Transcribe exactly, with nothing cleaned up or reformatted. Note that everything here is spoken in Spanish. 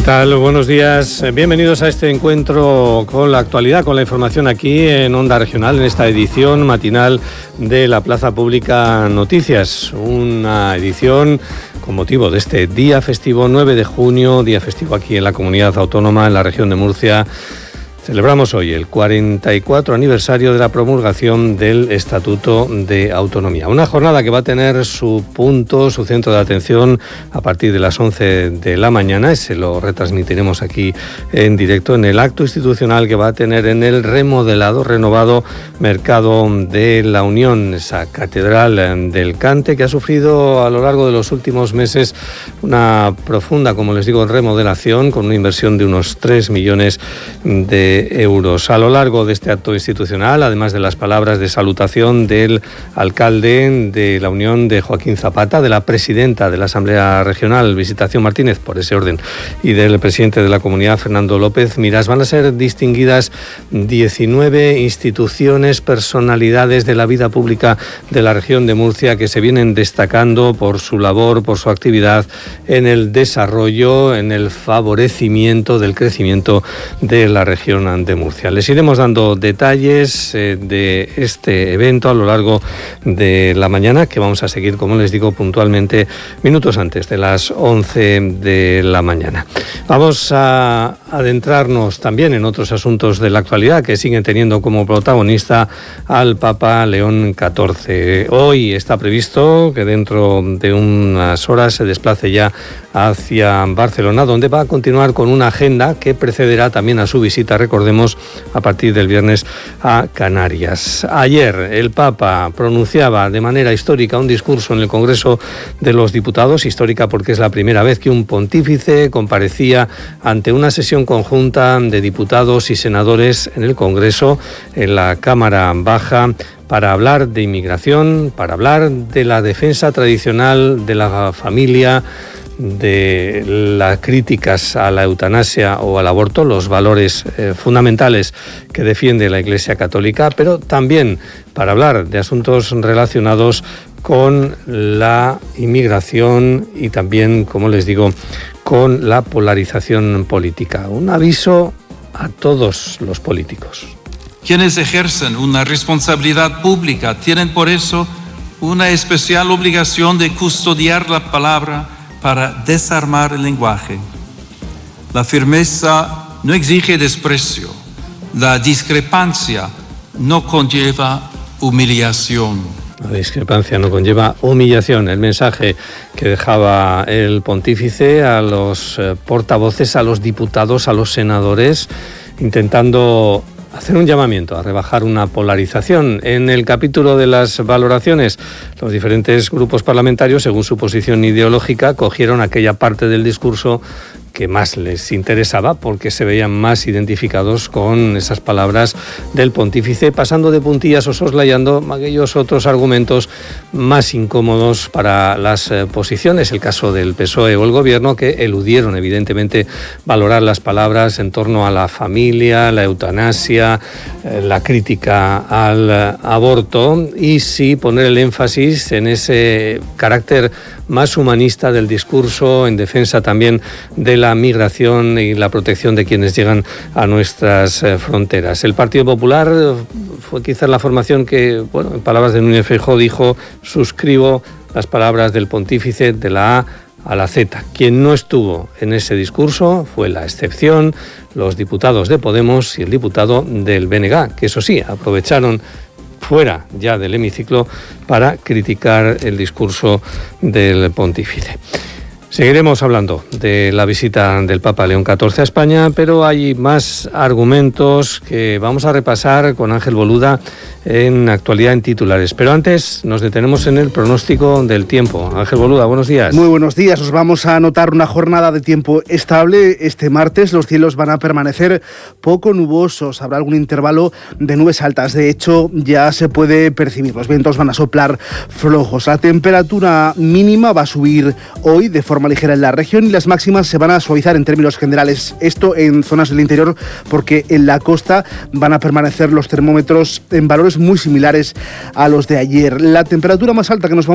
tal? Buenos días. Bienvenidos a este encuentro con la actualidad, con la información aquí en Onda Regional, en esta edición matinal de la Plaza Pública Noticias. Una edición con motivo de este día festivo, nueve de junio, día festivo aquí en la comunidad autónoma, en la región de Murcia. Celebramos hoy el cuarenta y cuatro aniversario de la promulgación del Estatuto de Autonomía. Una jornada que va a tener su punto, su centro de atención a partir de las once de la mañana. Y se lo retransmitiremos aquí en directo en el acto institucional que va a tener en el remodelado, renovado Mercado de la Unión, esa catedral del cante que ha sufrido a lo largo de los últimos meses una profunda, como les digo, remodelación con una inversión de unos tres millones de euros. A lo largo de este acto institucional, además de las palabras de salutación del alcalde de la Unión, de Joaquín Zapata, de la presidenta de la Asamblea Regional, Visitación Martínez, por ese orden, y del presidente de la comunidad, Fernando López Miras, van a ser distinguidas diecinueve instituciones, personalidades de la vida pública de la región de Murcia que se vienen destacando por su labor, por su actividad en el desarrollo, en el favorecimiento del crecimiento de la región de Murcia. Les iremos dando detalles eh, de este evento a lo largo de la mañana, que vamos a seguir, como les digo, puntualmente minutos antes de las once de la mañana. Vamos a adentrarnos también en otros asuntos de la actualidad que siguen teniendo como protagonista al Papa León catorce. Hoy está previsto que dentro de unas horas se desplace ya hacia Barcelona, donde va a continuar con una agenda que precederá también a su visita, recordemos, a partir del viernes a Canarias. Ayer el Papa pronunciaba de manera histórica un discurso en el Congreso de los Diputados, histórica porque es la primera vez que un pontífice comparecía ante una sesión conjunta de diputados y senadores en el Congreso, en la Cámara Baja, para hablar de inmigración, para hablar de la defensa tradicional de la familia, de las críticas a la eutanasia o al aborto, los valores eh, fundamentales que defiende la Iglesia Católica, pero también para hablar de asuntos relacionados con la inmigración y también, como les digo, con la polarización política. Un aviso a todos los políticos. Quienes ejercen una responsabilidad pública tienen por eso una especial obligación de custodiar la palabra para desarmar el lenguaje. La firmeza no exige desprecio. La discrepancia no conlleva humillación. La discrepancia no conlleva humillación. El mensaje que dejaba el pontífice a los eh, portavoces, a los diputados, a los senadores, intentando hacer un llamamiento a rebajar una polarización. En el capítulo de las valoraciones, los diferentes grupos parlamentarios, según su posición ideológica, cogieron aquella parte del discurso que más les interesaba porque se veían más identificados con esas palabras del pontífice, pasando de puntillas o soslayando aquellos otros argumentos más incómodos para las eh, posiciones, el caso del P S O E o el Gobierno, que eludieron evidentemente valorar las palabras en torno a la familia, la eutanasia, eh, la crítica al eh, aborto, y sí poner el énfasis en ese carácter más humanista del discurso, en defensa también de la migración y la protección de quienes llegan a nuestras eh, fronteras. El Partido Popular fue quizás la formación que, bueno, en palabras de Núñez Feijóo, dijo: suscribo las palabras del pontífice de la A a la Z. Quien no estuvo en ese discurso fue la excepción, los diputados de Podemos y el diputado del B N G, que eso sí, aprovecharon fuera ya del hemiciclo para criticar el discurso del pontífice. Seguiremos hablando de la visita del Papa León catorce a España, pero hay más argumentos que vamos a repasar con Ángel Boluda en Actualidad en Titulares. Pero antes nos detenemos en el pronóstico del tiempo. Ángel Boluda, buenos días. Muy buenos días. Os vamos a anotar una jornada de tiempo estable. Este martes los cielos van a permanecer poco nubosos. Habrá algún intervalo de nubes altas. De hecho, ya se puede percibir. Los vientos van a soplar flojos. La temperatura mínima va a subir hoy de forma ligera en la región y las máximas se van a suavizar en términos generales. Esto en zonas del interior, porque en la costa van a permanecer los termómetros en valores muy similares a los de ayer. La temperatura más alta que nos vamos